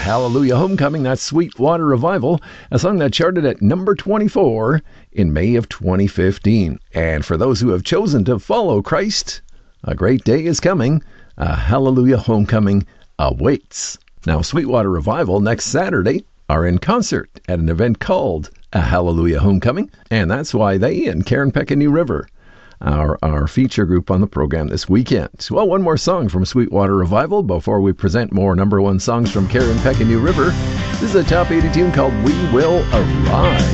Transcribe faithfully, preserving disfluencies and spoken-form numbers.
Hallelujah Homecoming. That's Sweetwater Revival, a song that charted at number twenty-four in May of twenty fifteen. And for those who have chosen to follow Christ, a great day is coming. A Hallelujah Homecoming awaits. Now, Sweetwater Revival next Saturday are in concert at an event called A Hallelujah Homecoming, and that's why they and Karen Peck and New River Our, our feature group on the program this weekend. Well, one more song from Sweetwater Revival before we present more number one songs from Karen Peck and New River. This is a top eighty tune called We Will Arrive.